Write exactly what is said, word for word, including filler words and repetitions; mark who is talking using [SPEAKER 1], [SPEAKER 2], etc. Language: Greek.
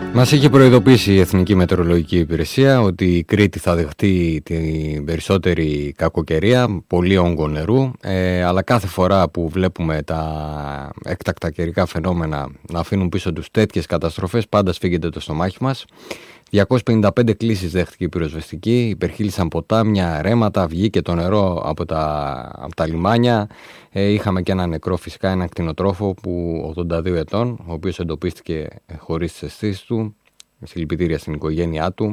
[SPEAKER 1] Μας είχε προειδοποιήσει η Εθνική Μετεωρολογική Υπηρεσία ότι η Κρήτη θα δεχτεί την περισσότερη κακοκαιρία, πολύ όγκο νερού, ε, αλλά κάθε φορά που βλέπουμε τα έκτακτα καιρικά φαινόμενα να αφήνουν πίσω τους τέτοιες καταστροφές, πάντα σφίγγεται το στομάχι μας. διακόσιες πενήντα πέντε κλήσεις δέχτηκε η πυροσβεστική, υπερχείλησαν ποτάμια, ρέματα, βγήκε το νερό από τα, από τα λιμάνια. Ε, είχαμε και ένα νεκρό φυσικά, ένα κτηνοτρόφο που ογδόντα δύο ετών, ο οποίος εντοπίστηκε χωρίς τις αισθήσεις του. Συλληπιτήρια στην οικογένειά του.